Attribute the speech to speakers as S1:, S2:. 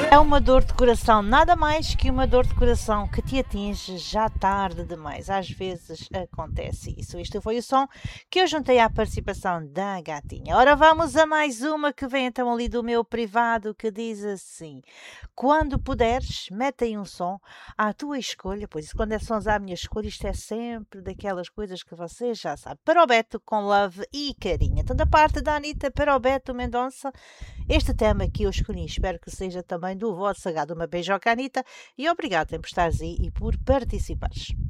S1: É uma dor de coração, nada mais que uma dor de coração que te atinge já tarde demais. Às vezes acontece isso. Isto foi o som que eu juntei à participação da gatinha. Ora, vamos a mais uma que vem então ali do meu privado que diz assim: quando puderes, mete aí um som à tua escolha, pois isso, quando é sons à minha escolha, isto é sempre daquelas coisas que você já sabe. Para o Beto com love e carinho. Então, da parte da Anitta para o Beto Mendonça, este tema que eu escolhi, espero que seja também do vosso sagrado. Uma beijoca, Anitta, e obrigado por estares aí e por participares.